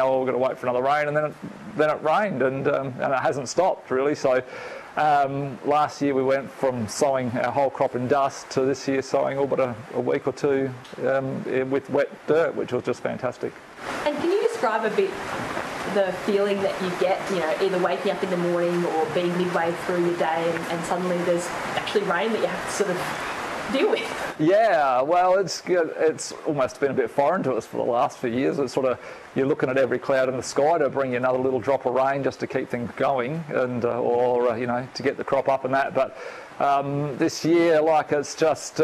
we're going to wait for another rain, and then it rained, and it hasn't stopped really. So last year we went from sowing our whole crop in dust to this year sowing all but a week or two with wet dirt, which was just fantastic. And can you describe a bit the feeling that you get, either waking up in the morning or being midway through your day and suddenly there's actually rain that you have to sort of deal with? Yeah, well, it's almost been a bit foreign to us for the last few years. It's sort of, you're looking at every cloud in the sky to bring you another little drop of rain just to keep things going, and or to get the crop up and that. But this year, it's just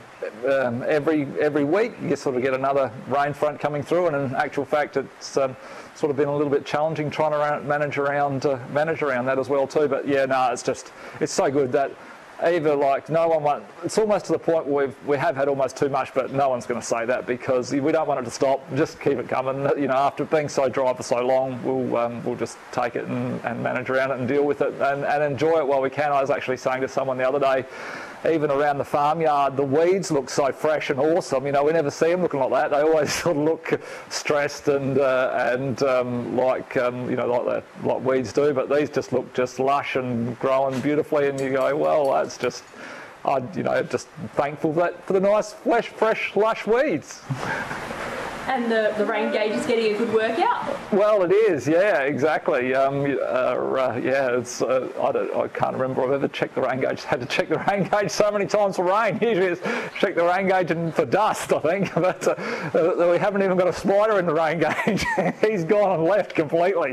every week you sort of get another rain front coming through, and in actual fact, it's sort of been a little bit challenging trying to manage around that as well too. But yeah, no, it's so good that either no one it's almost to the point where we have had almost too much, but no one's going to say that because we don't want it to stop. Just keep it coming. After being so dry for so long, we'll just take it and manage around it and deal with it and enjoy it while we can. I was actually saying to someone the other day, even around the farmyard, the weeds look so fresh and awesome. We never see them looking like that. They always sort of look stressed and like weeds do. But these just look just lush and growing beautifully. And you go, well, that's just, just thankful for the nice, fresh, lush weeds. And the rain gauge is getting a good workout? Well, it is, yeah, exactly. It's I can't remember I've ever checked the rain gauge. Had to check the rain gauge so many times for rain. Usually it's check the rain gauge and for dust, I think. But we haven't even got a spider in the rain gauge. He's gone and left completely.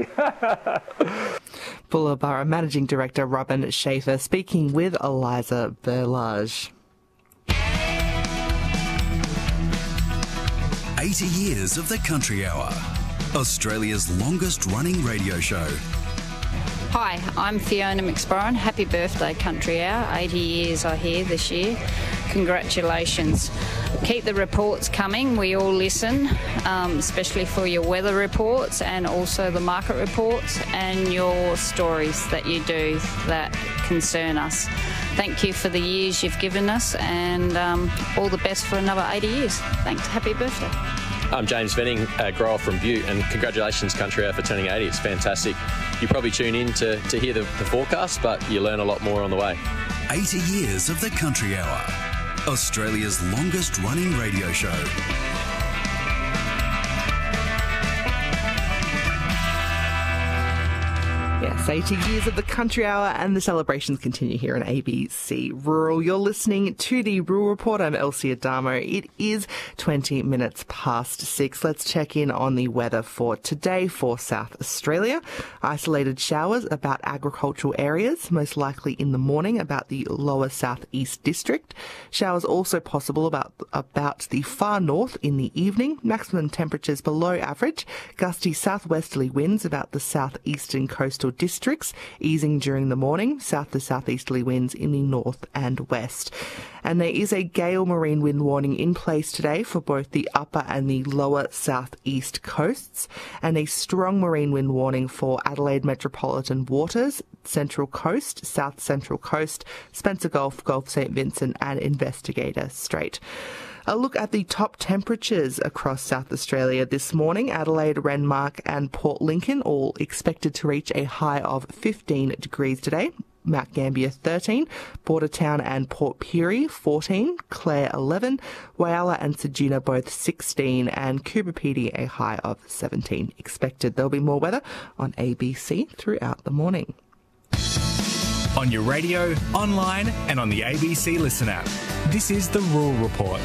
Bulla Managing Director Robin Schaefer speaking with Eliza Berlage. 80 years of the Country Hour, Australia's longest running radio show. Hi, I'm Fiona McSporran. Happy birthday, Country Hour. 80 years I hear this year. Congratulations. Keep the reports coming. We all listen, especially for your weather reports and also the market reports and your stories that you do that concern us. Thank you for the years you've given us, and all the best for another 80 years. Thanks. Happy birthday. I'm James Venning, a grower from Butte, and congratulations, Country Hour, for turning 80. It's fantastic. You probably tune in to hear the forecast, but you learn a lot more on the way. 80 years of the Country Hour, Australia's longest running radio show. Yes, 80 years of the Country Hour, and the celebrations continue here on ABC Rural. You're listening to the Rural Report. I'm Elsie Adamo. It is 20 minutes past 6. Let's check in on the weather for today for South Australia. Isolated showers about agricultural areas, most likely in the morning about the lower southeast district. Showers also possible about the far north in the evening. Maximum temperatures below average. Gusty southwesterly winds about the southeastern coastal districts, easing during the morning. South to southeasterly winds in the north and west. And there is a gale marine wind warning in place today for both the upper and the lower southeast coasts, and a strong marine wind warning for Adelaide metropolitan waters, Central Coast, South Central Coast, Spencer Gulf, Gulf St Vincent and Investigator Strait. A look at the top temperatures across South Australia this morning. Adelaide, Renmark and Port Lincoln all expected to reach a high of 15 degrees today. Mount Gambier 13, Bordertown and Port Pirie 14, Clare 11, Whyalla and Ceduna both 16, and Coober Pedy a high of 17 expected. There'll be more weather on ABC throughout the morning. On your radio, online and on the ABC Listen app. This is the Rural Report.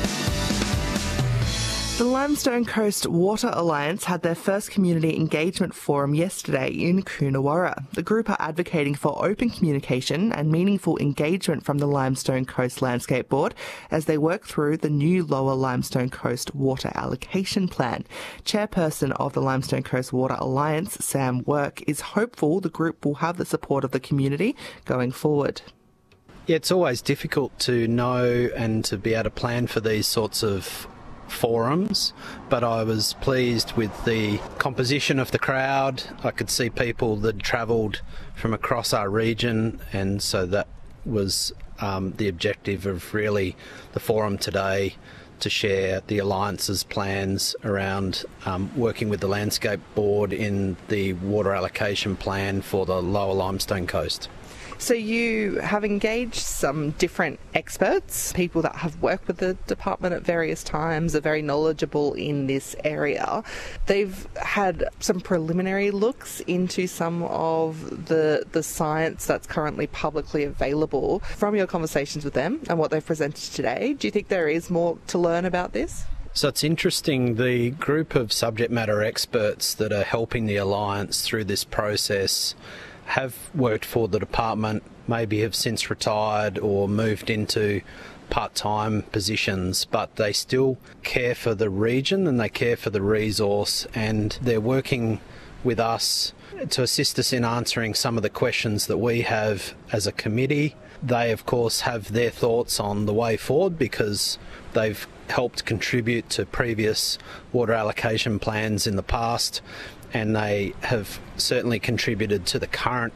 The Limestone Coast Water Alliance had their first community engagement forum yesterday in Coonawarra. The group are advocating for open communication and meaningful engagement from the Limestone Coast Landscape Board as they work through the new Lower Limestone Coast Water Allocation Plan. Chairperson of the Limestone Coast Water Alliance, Sam Work, is hopeful the group will have the support of the community going forward. Yeah, it's always difficult to know and to be able to plan for these sorts of forums, but I was pleased with the composition of the crowd. I could see people that travelled from across our region, and so that was the objective of really the forum today, to share the Alliance's plans around working with the Landscape Board in the water allocation plan for the Lower Limestone Coast. So you have engaged some different experts, people that have worked with the department at various times, are very knowledgeable in this area. They've had some preliminary looks into some of the science that's currently publicly available. From your conversations with them and what they've presented today, do you think there is more to learn about this? So it's interesting, the group of subject matter experts that are helping the Alliance through this process have worked for the department, maybe have since retired or moved into part-time positions, but they still care for the region and they care for the resource, and they're working with us to assist us in answering some of the questions that we have as a committee. They, of course, have their thoughts on the way forward because they've helped contribute to previous water allocation plans in the past, and they have certainly contributed to the current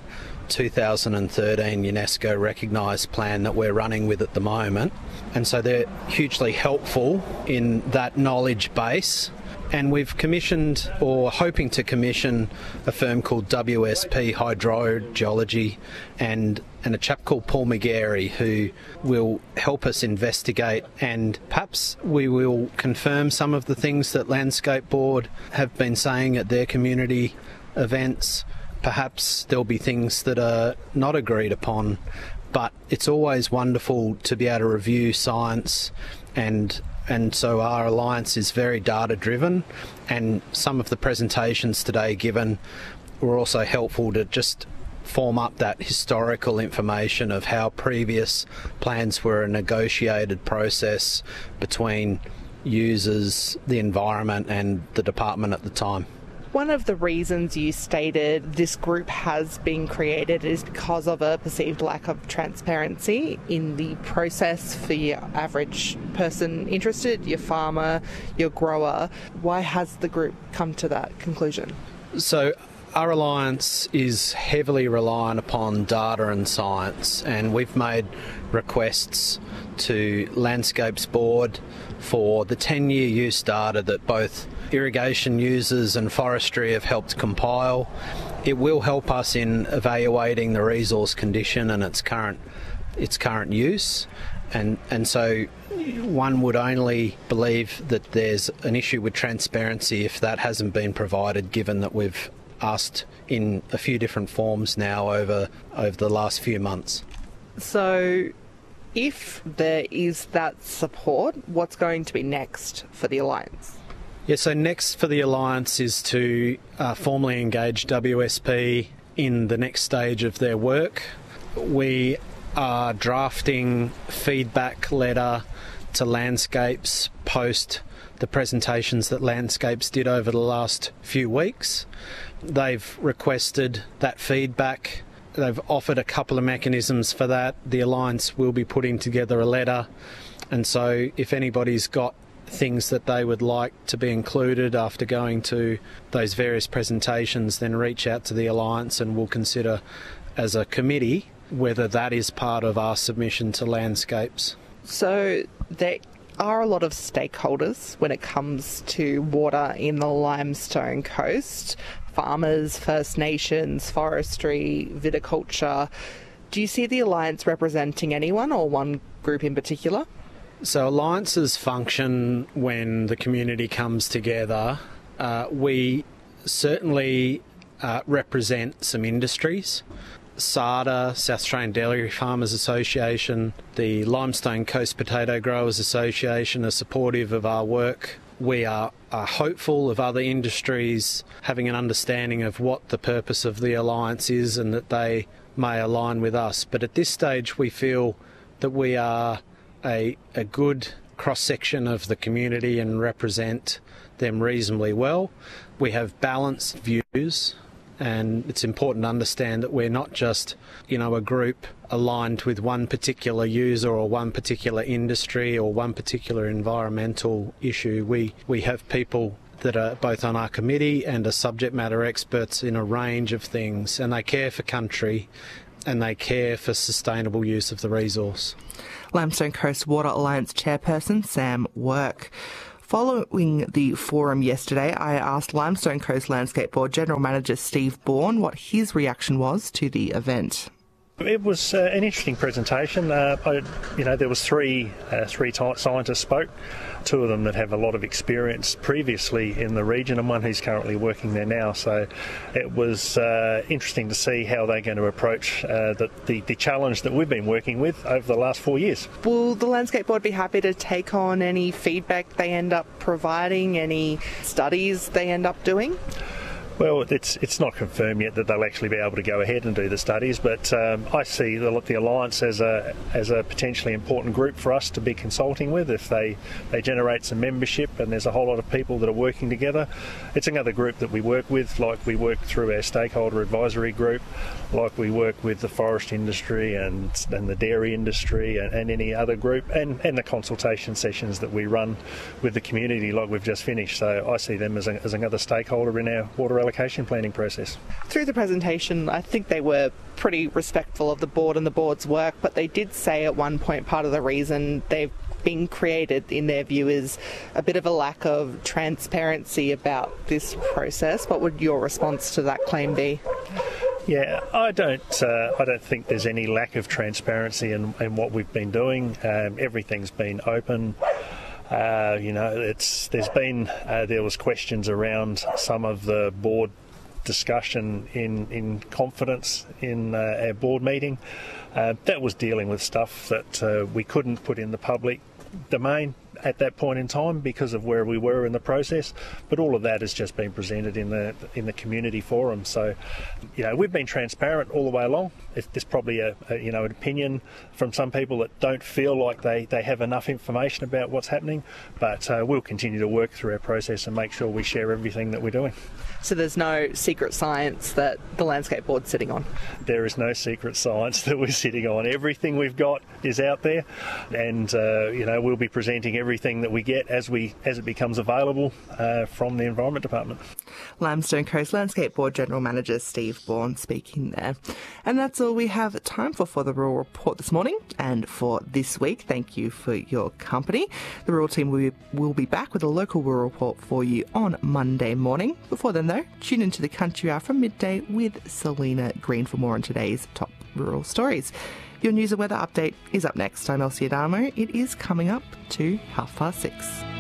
2013 UNESCO recognised plan that we're running with at the moment. And so they're hugely helpful in that knowledge base. And we've commissioned, or hoping to commission, a firm called WSP Hydrogeology and a chap called Paul McGarry, who will help us investigate, and perhaps we will confirm some of the things that Landscape Board have been saying at their community events. Perhaps there'll be things that are not agreed upon, but it's always wonderful to be able to review science, and so our Alliance is very data driven, and some of the presentations today given were also helpful to just form up that historical information of how previous plans were a negotiated process between users, the environment and the department at the time. One of the reasons you stated this group has been created is because of a perceived lack of transparency in the process for your average person interested, your farmer, your grower. Why has the group come to that conclusion? So our Alliance is heavily reliant upon data and science, and we've made requests to Landscapes Board for the 10-year use data that both irrigation users and forestry have helped compile. It will help us in evaluating the resource condition and its current use, and so one would only believe that there's an issue with transparency if that hasn't been provided, given that we've asked in a few different forms now over the last few months. So if there is that support, what's going to be next for the Alliance? Yeah, so next for the Alliance is to formally engage WSP in the next stage of their work. We are drafting feedback letter to Landscapes post the presentations that Landscapes did over the last few weeks. They've requested that feedback. They've offered a couple of mechanisms for that. The Alliance will be putting together a letter, and so if anybody's got things that they would like to be included after going to those various presentations, then reach out to the Alliance and we'll consider as a committee whether that is part of our submission to Landscapes. So there are a lot of stakeholders when it comes to water in the Limestone Coast: farmers, First Nations, forestry, viticulture. Do you see the Alliance representing anyone or one group in particular? So alliances function when the community comes together. We certainly represent some industries. SADA, South Australian Dairy Farmers Association, the Limestone Coast Potato Growers Association are supportive of our work. We are hopeful of other industries having an understanding of what the purpose of the Alliance is and that they may align with us. But at this stage we feel that we are a good cross-section of the community and represent them reasonably well. We have balanced views, and it's important to understand that we're not just, a group aligned with one particular user or one particular industry or one particular environmental issue. We have people that are both on our committee and are subject matter experts in a range of things, and they care for country, and they care for sustainable use of the resource. Limestone Coast Water Alliance Chairperson Sam Work. Following the forum yesterday, I asked Limestone Coast Landscape Board General Manager Steve Bourne what his reaction was to the event. It was an interesting presentation. There was three scientists spoke, two of them that have a lot of experience previously in the region and one who's currently working there now. So it was interesting to see how they're going to approach the challenge that we've been working with over the last 4 years. Will the Landscape Board be happy to take on any feedback they end up providing, any studies they end up doing? Well, it's not confirmed yet that they'll actually be able to go ahead and do the studies, but I see the Alliance as a potentially important group for us to be consulting with. If they generate some membership and there's a whole lot of people that are working together, it's another group that we work with, like we work through our stakeholder advisory group, like we work with the forest industry and the dairy industry and any other group, and the consultation sessions that we run with the community like we've just finished. So I see them as another stakeholder in our water allocation planning process. Through the presentation, I think they were pretty respectful of the board and the board's work, but they did say at one point part of the reason they've been created, in their view, is a bit of a lack of transparency about this process. What would your response to that claim be? Yeah, I don't think there's any lack of transparency in what we've been doing. Everything's been open. There was questions around some of the board discussion in confidence in our board meeting. That was dealing with stuff that we couldn't put in the public domain at that point in time because of where we were in the process, but all of that has just been presented in the community forum. So, we've been transparent all the way along. There's probably an opinion from some people that don't feel like they have enough information about what's happening, but we'll continue to work through our process and make sure we share everything that we're doing. So there's no secret science that the Landscape Board's sitting on? There is no secret science that we're sitting on. Everything we've got is out there, and we'll be presenting everything that we get as it becomes available from the Environment Department. Limestone Coast Landscape Board General Manager Steve Bourne speaking there. And that's all we have time for the Rural Report this morning and for this week. Thank you for your company. The Rural team will be back with a local Rural Report for you on Monday morning. Before then, though, tune into the Country Hour from midday with Selena Green for more on today's top rural stories. Your news and weather update is up next. I'm Elsie Adamo. It is coming up to 6:30.